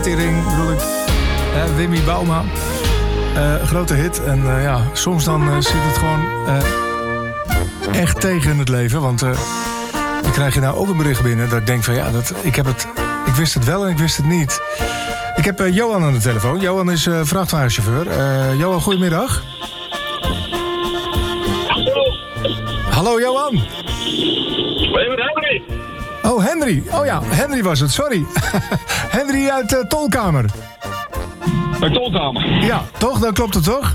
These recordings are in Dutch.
Tering bedoel ik. Wimmy Bauma. Grote hit. En soms dan zit het gewoon echt tegen in het leven. Want dan krijg je nou ook een bericht binnen dat ik denk van ik wist het wel en ik wist het niet. Ik heb Johan aan de telefoon. Johan is vrachtwagenchauffeur. Johan, goedemiddag. Hallo Johan. Henry. Oh, Henry. Oh ja, Henry was het, sorry. Henry uit Tolkamer. Uit Tolkamer? Ja, toch? Dan klopt het toch?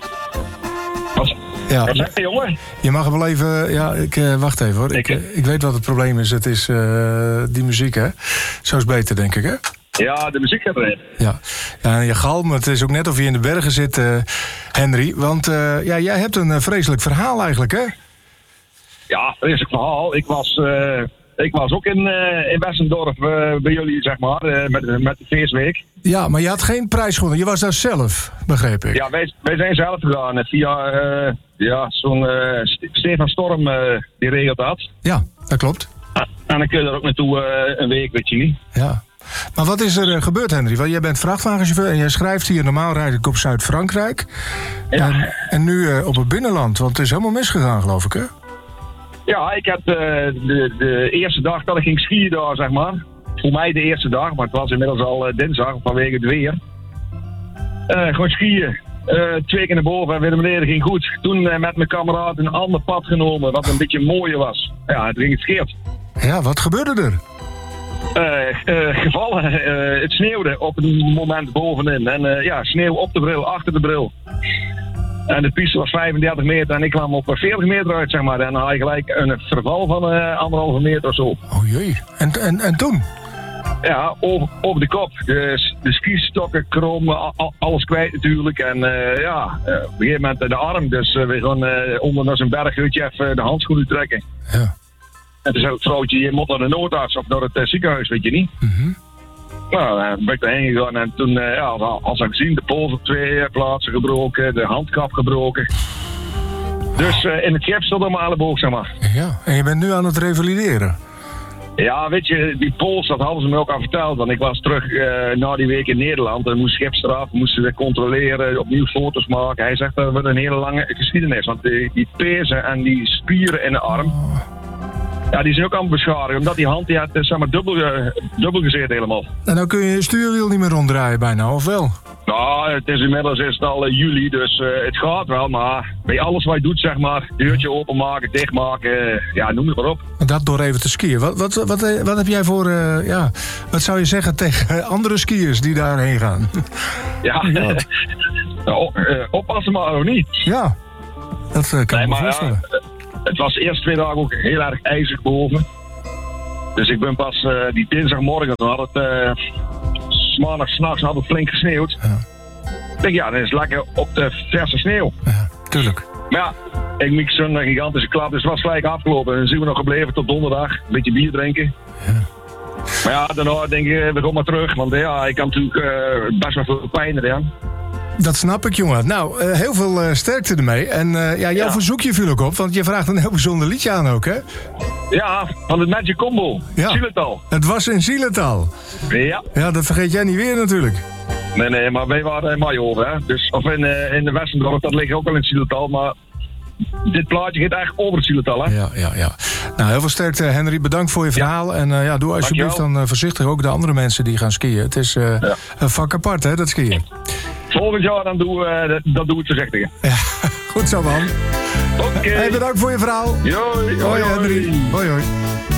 Wat zeg je, jongen? Je mag hem wel even... Ja, wacht even hoor. Ik weet wat het probleem is. Het is die muziek, hè? Zo is beter, denk ik, hè? Ja, de muziek gaat erin. Ja, en je galm. Het is ook net of je in de bergen zit, Henry. Want jij hebt een vreselijk verhaal eigenlijk, hè? Ja, vreselijk verhaal. Ik was ook in Westendorp bij jullie, zeg maar, met de feestweek. Ja, maar je had geen prijs gewonnen. Je was daar zelf, begreep ik. Ja, wij zijn zelf gegaan via zo'n Stefan Storm die regelt dat. Ja, dat klopt. En dan kun je er ook naartoe een week, weet je niet. Ja. Maar wat is er gebeurd, Henry? Want jij bent vrachtwagenchauffeur en jij schrijft hier normaal rijd ik op Zuid-Frankrijk. Ja. En nu op het binnenland, want het is helemaal misgegaan, geloof ik, hè? Ja, ik heb de eerste dag dat ik ging skiën daar, zeg maar. Voor mij de eerste dag, maar het was inmiddels al dinsdag vanwege het weer. Gewoon skiën. 2 keer naar boven en weer naar beneden ging goed. Toen met mijn kameraad een ander pad genomen, wat een beetje mooier was. Ja, het ging het verkeerd. Ja, wat gebeurde er? Gevallen. Het sneeuwde op een moment bovenin. En sneeuw op de bril, achter de bril. En de piste was 35 meter en ik kwam op 40 meter uit, zeg maar. En dan had je gelijk een verval van 1,5 meter of zo. Oh jee. En toen? Ja, over de kop. De skistokken krom, alles kwijt natuurlijk. En op een gegeven moment de arm. Dus we gaan onder naar zijn berghutje even de handschoenen trekken. Ja. En toen zei het vrouwtje, je moet naar de noodarts of naar het ziekenhuis, weet je niet. Mm-hmm. Nou, dan ben ik daarheen gegaan en toen, als ik gezien, de pols op 2 plaatsen gebroken, de handkap gebroken. Dus in het gips stond allemaal elleboog, zeg maar. Ja, en je bent nu aan het revalideren. Ja, weet je, die pols, dat hadden ze me ook al verteld. Want ik was terug na die week in Nederland. En moest gips eraf, moesten we controleren, opnieuw foto's maken. Hij zegt dat wordt een hele lange geschiedenis. Want die pezen en die spieren in de arm... Ja, die zijn ook allemaal beschadigd, omdat die hand die had zeg maar, dubbel gezeten helemaal. En dan kun je je stuurwiel niet meer ronddraaien bijna, of wel? Nou, inmiddels is het al juli, dus het gaat wel. Maar bij alles wat je doet, zeg maar, deurtje openmaken, dichtmaken, noem het maar op. Dat door even te skiën. Wat heb jij voor, wat zou je zeggen tegen andere skiers die daarheen gaan? Ja, oppassen maar ook niet. Ja, dat kan ik me voorstellen. Het was de eerste 2 dagen ook heel erg ijzig boven. Dus ik ben pas die dinsdagmorgen, toen had het maandag 's nachts had het flink gesneeuwd. Ja. Ik denk, dan is het lekker op de verse sneeuw. Ja, tuurlijk. Maar ja, ik mik zo'n gigantische klap, dus het was gelijk afgelopen. En dan zijn we nog gebleven tot donderdag, een beetje bier drinken. Ja. Maar ja, daarna denk ik, we gaan maar terug, want ik kan natuurlijk best wel veel pijn erin. Dat snap ik, jongen. Nou, heel veel sterkte ermee. En jouw verzoekje viel ook op, want je vraagt een heel bijzonder liedje aan ook, hè? Ja, van het Magic Combo. Ja. Zieletal. Het was in Zieletal. Ja. Ja, dat vergeet jij niet weer natuurlijk. Nee, maar wij waren in Majoor, hè. Dus, of in de Westendorp, dat ligt ook al in het Zieletal, maar dit plaatje gaat eigenlijk over het Zieletal, hè. Ja. Nou, heel veel sterkte, Henry. Bedankt voor je verhaal. En doe alsjeblieft dan voorzichtig ook de andere mensen die gaan skiën. Het is een vak apart, hè, dat skiën. Volgend jaar dan doen we het voorzichtig. Ja, goed zo, man. Oké. Hey, bedankt voor je verhaal. Hoi, Henry. Hoi.